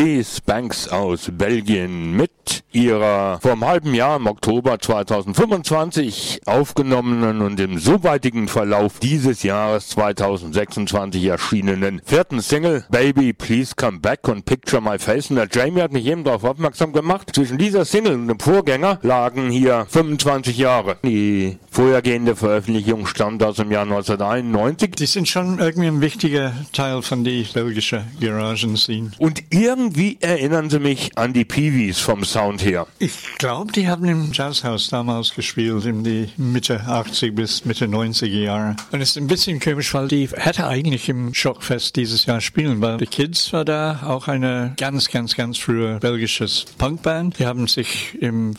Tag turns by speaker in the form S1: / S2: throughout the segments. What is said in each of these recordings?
S1: Die Spanks aus Belgien mit ihrer vor einem halben Jahr im Oktober 2025 aufgenommenen und im soweitigen Verlauf dieses Jahres 2026 erschienenen vierten Single Baby Please Come Back und Picture My Face. Und der Jamie hat mich eben darauf aufmerksam gemacht, zwischen dieser Single und dem Vorgänger lagen hier 25 Jahre. Die vorhergehende Veröffentlichung stammt aus dem Jahr 1991.
S2: Die sind schon irgendwie ein wichtiger Teil von der belgischen Garagen-Scene.
S1: Und irgendwie erinnern sie mich an die Peewees vom Sound her.
S2: Ich glaube, die haben im Jazzhaus damals gespielt, in die Mitte 80 bis Mitte 90er Jahre. Und es ist ein bisschen komisch, weil die hätte eigentlich im Schockfest dieses Jahr spielen, weil die Kids war da, auch eine ganz frühe belgisches Punkband. Die haben sich im,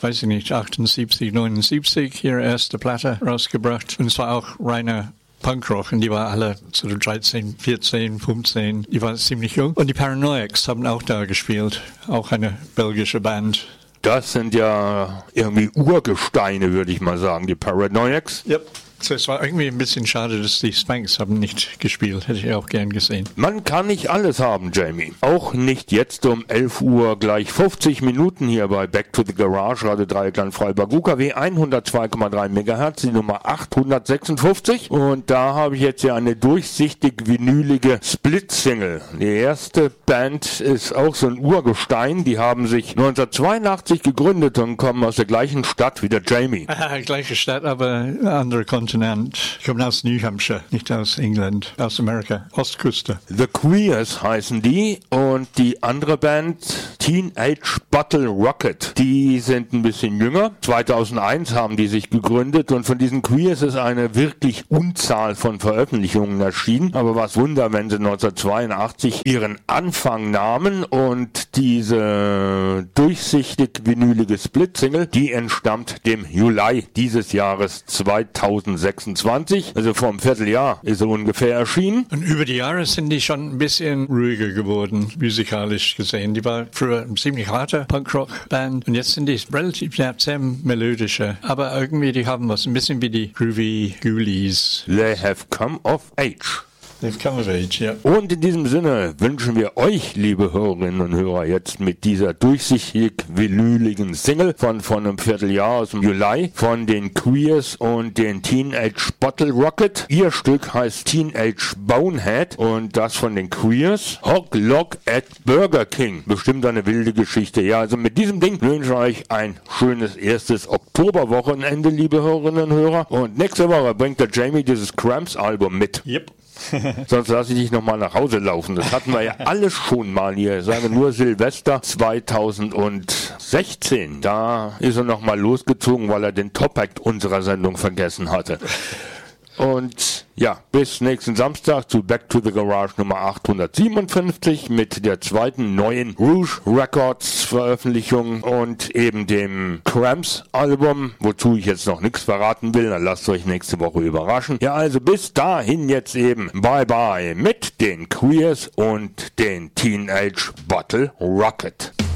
S2: 78, 79 ihre erste Platte rausgebracht. Und es war auch reiner Punkrock, und die waren alle so 13, 14, 15, die waren ziemlich jung. Und die Paranoiacs haben auch da gespielt, auch eine belgische Band.
S1: Das sind ja irgendwie Urgesteine, würde ich mal sagen, die Paranoiacs.
S2: Yep. So, es war irgendwie ein bisschen schade, dass die Spanks haben nicht gespielt. Hätte ich auch gern gesehen.
S1: Man kann nicht alles haben, Jamie. Auch nicht jetzt um 11 Uhr gleich 50 Minuten hier bei Back to the Garage, Radio Dreieckland Freiburg UKW 102,3 MHz, die Nummer 856. Und da habe ich jetzt ja eine durchsichtig vinylige Split-Single. Die erste Band ist auch so ein Urgestein. Die haben sich 1982 gegründet und kommen aus der gleichen Stadt wie der Jamie.
S2: Gleiche Stadt, aber andere Kontinent. Ich komme aus New Hampshire, nicht aus England, aus Amerika, Ostküste.
S1: The Queers heißen die, und die andere Band Teenage Bottle Rocket. Die sind ein bisschen jünger. 2001 haben die sich gegründet, und von diesen Queers ist eine wirklich Unzahl von Veröffentlichungen erschienen. Aber was Wunder, wenn sie 1982 ihren Anfang nahmen, und diese durchsichtig vinylige Split-Single, die entstammt dem Juli dieses Jahres 2026, also vor einem Vierteljahr ist er ungefähr erschienen.
S2: Und über die Jahre sind die schon ein bisschen ruhiger geworden, musikalisch gesehen. Die war früher eine ziemlich harte Punkrock-Band, und jetzt sind die relativ sehr melodischer. Aber irgendwie, die haben was, ein bisschen wie die Groovy Ghoulies.
S1: They have come of age.
S2: They've come of age, ja.
S1: Und in diesem Sinne wünschen wir euch, liebe Hörerinnen und Hörer, jetzt mit dieser durchsichtig vinyligen Single von einem Vierteljahr aus dem Juli von den Queers und den Teenage Bottle Rocket. Ihr Stück heißt Teenage Bonehead, und das von den Queers. Hog Log at Burger King. Bestimmt eine wilde Geschichte. Ja, also mit diesem Ding wünsche ich euch ein schönes erstes Oktoberwochenende, liebe Hörerinnen und Hörer. Und nächste Woche bringt der Jamie dieses Cramps-Album mit.
S2: Yep.
S1: Sonst lasse ich dich nochmal nach Hause laufen. Das hatten wir ja alles schon mal hier. Ich sage nur Silvester 2016. Da ist er nochmal losgezogen, weil er den Top-Act unserer Sendung vergessen hatte. Und ja, bis nächsten Samstag zu Back to the Garage Nummer 857 mit der zweiten neuen Rouge Records Veröffentlichung und eben dem Cramps Album, wozu ich jetzt noch nichts verraten will. Dann lasst euch nächste Woche überraschen. Ja, also bis dahin jetzt eben bye bye mit den Queers und den Teenage Bottle Rocket.